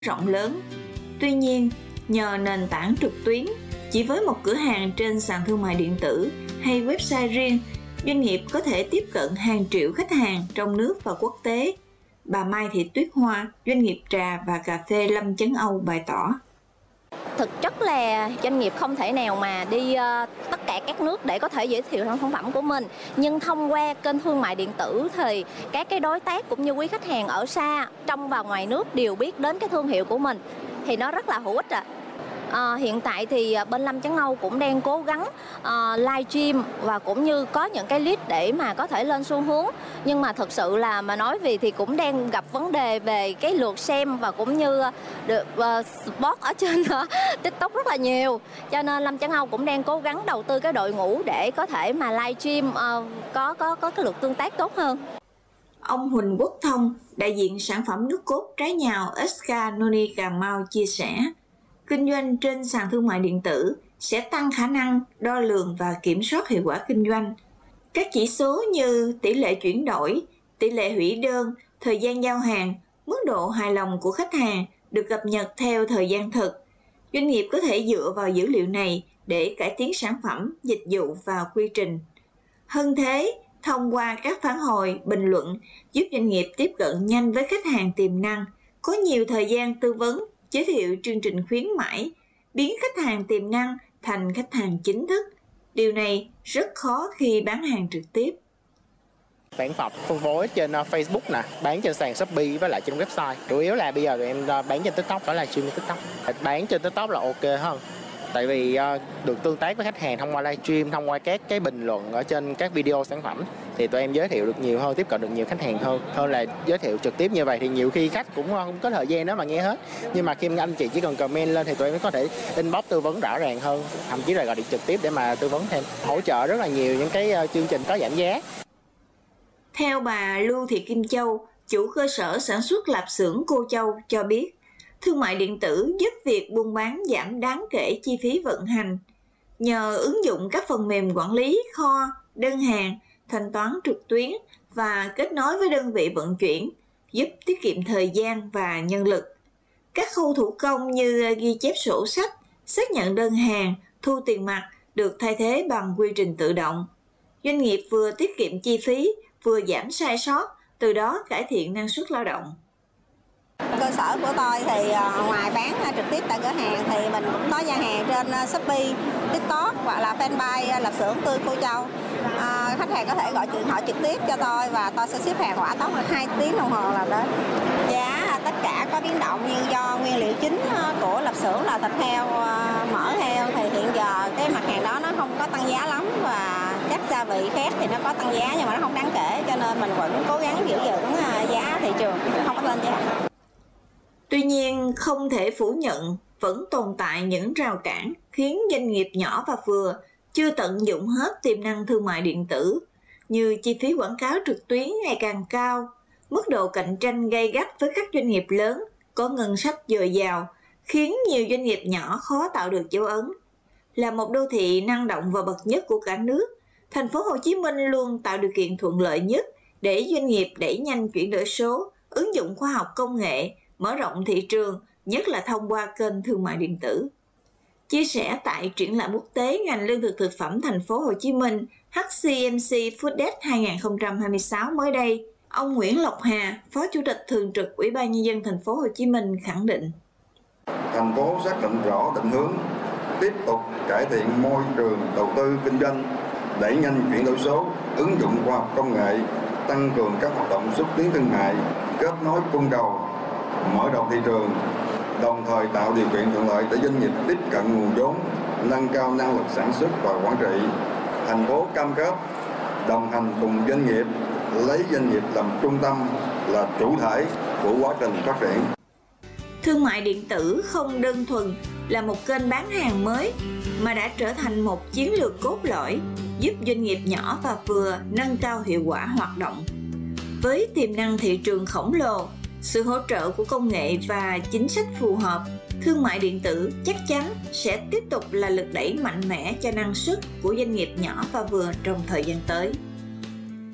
rộng lớn. Tuy nhiên, nhờ nền tảng trực tuyến, chỉ với một cửa hàng trên sàn thương mại điện tử hay website riêng, doanh nghiệp có thể tiếp cận hàng triệu khách hàng trong nước và quốc tế. Bà Mai Thị Tuyết Hoa, doanh nghiệp trà và cà phê Lâm Chấn Âu bày tỏ. Thực chất là doanh nghiệp không thể nào mà đi tất cả các nước để có thể giới thiệu sản phẩm của mình. Nhưng thông qua kênh thương mại điện tử thì các cái đối tác cũng như quý khách hàng ở xa, trong và ngoài nước đều biết đến cái thương hiệu của mình. Thì nó rất là hữu ích ạ. Hiện tại thì bên Lâm Chấn Âu cũng đang cố gắng live stream và cũng như có những cái lead để mà có thể lên xu hướng. Nhưng mà thực sự là mà nói vì thì cũng đang gặp vấn đề về cái lượt xem và cũng như được spot ở trên TikTok rất là nhiều. Cho nên Lâm Chấn Âu cũng đang cố gắng đầu tư cái đội ngũ để có thể mà live stream có cái lượt tương tác tốt hơn. Ông Huỳnh Quốc Thông, đại diện sản phẩm nước cốt trái nhào SK Noni Cà Mau chia sẻ, kinh doanh trên sàn thương mại điện tử sẽ tăng khả năng đo lường và kiểm soát hiệu quả kinh doanh. Các chỉ số như tỷ lệ chuyển đổi, tỷ lệ hủy đơn, thời gian giao hàng, mức độ hài lòng của khách hàng được cập nhật theo thời gian thực. Doanh nghiệp có thể dựa vào dữ liệu này để cải tiến sản phẩm, dịch vụ và quy trình. Hơn thế, thông qua các phản hồi, bình luận giúp doanh nghiệp tiếp cận nhanh với khách hàng tiềm năng, có nhiều thời gian tư vấn, giới thiệu chương trình khuyến mãi, biến khách hàng tiềm năng thành khách hàng chính thức. Điều này rất khó khi bán hàng trực tiếp. Sản phẩm phân phối trên Facebook nè, bán trên sàn Shopee với lại trên website. Chủ yếu là bây giờ tụi em bán trên TikTok, đó là stream TikTok. Bán trên TikTok là ok hơn. Tại vì được tương tác với khách hàng thông qua livestream, thông qua các cái bình luận ở trên các video sản phẩm thì tụi em giới thiệu được nhiều hơn, tiếp cận được nhiều khách hàng hơn là giới thiệu trực tiếp như vậy thì nhiều khi khách cũng không có thời gian đó mà nghe hết. Nhưng mà khi anh chị chỉ cần comment lên thì tụi em có thể inbox tư vấn rõ ràng hơn, thậm chí là gọi điện trực tiếp để mà tư vấn thêm, hỗ trợ rất là nhiều những cái chương trình có giảm giá. Theo bà Lưu Thị Kim Châu, chủ cơ sở sản xuất lạp xưởng Cô Châu cho biết, thương mại điện tử giúp việc buôn bán giảm đáng kể chi phí vận hành. Nhờ ứng dụng các phần mềm quản lý kho, đơn hàng, thanh toán trực tuyến và kết nối với đơn vị vận chuyển, giúp tiết kiệm thời gian và nhân lực. Các khâu thủ công như ghi chép sổ sách, xác nhận đơn hàng, thu tiền mặt được thay thế bằng quy trình tự động. Doanh nghiệp vừa tiết kiệm chi phí, vừa giảm sai sót, từ đó cải thiện năng suất lao động. Cơ sở của tôi thì ngoài bán trực tiếp tại cửa hàng thì mình cũng có giao hàng trên Shopee, TikTok hoặc là fanpage lạp xưởng Tươi Cô Châu. Khách hàng có thể gọi điện thoại trực tiếp cho tôi và tôi sẽ ship hàng hỏa tốc 2 tiếng đồng hồ là đến. Giá tất cả có biến động nhưng do nguyên liệu chính của lạp xưởng là thịt heo, mỡ heo thì hiện giờ cái mặt hàng đó nó không có tăng giá lắm và các gia vị khác thì nó có tăng giá nhưng mà nó không đáng kể, cho nên mình vẫn cố gắng giữ vững giá thị trường, không có lên giá. Tuy nhiên, không thể phủ nhận vẫn tồn tại những rào cản khiến doanh nghiệp nhỏ và vừa chưa tận dụng hết tiềm năng thương mại điện tử, như chi phí quảng cáo trực tuyến ngày càng cao, mức độ cạnh tranh gay gắt với các doanh nghiệp lớn có ngân sách dồi dào, khiến nhiều doanh nghiệp nhỏ khó tạo được dấu ấn. Là một đô thị năng động và bậc nhất của cả nước, thành phố Hồ Chí Minh luôn tạo điều kiện thuận lợi nhất để doanh nghiệp đẩy nhanh chuyển đổi số, ứng dụng khoa học công nghệ, mở rộng thị trường, nhất là thông qua kênh thương mại điện tử. Chia sẻ tại triển lãm quốc tế ngành lương thực thực phẩm thành phố Hồ Chí Minh HCMC Fooddesk 2026 mới đây, ông Nguyễn Lộc Hà, Phó Chủ tịch Thường trực Ủy ban Nhân dân thành phố Hồ Chí Minh khẳng định: Thành phố xác định rõ định hướng, tiếp tục cải thiện môi trường đầu tư kinh doanh, đẩy nhanh chuyển đổi số, ứng dụng khoa học công nghệ, tăng cường các hoạt động xúc tiến thương mại, kết nối cung cầu, mở rộng thị trường, đồng thời tạo điều kiện thuận lợi để doanh nghiệp tiếp cận nguồn vốn, nâng cao năng lực sản xuất và quản trị. Thành phố cam kết đồng hành cùng doanh nghiệp, lấy doanh nghiệp làm trung tâm, là chủ thể của quá trình phát triển. Thương mại điện tử không đơn thuần là một kênh bán hàng mới mà đã trở thành một chiến lược cốt lõi giúp doanh nghiệp nhỏ và vừa nâng cao hiệu quả hoạt động. Với tiềm năng thị trường khổng lồ, sự hỗ trợ của công nghệ và chính sách phù hợp, thương mại điện tử chắc chắn sẽ tiếp tục là lực đẩy mạnh mẽ cho năng suất của doanh nghiệp nhỏ và vừa trong thời gian tới.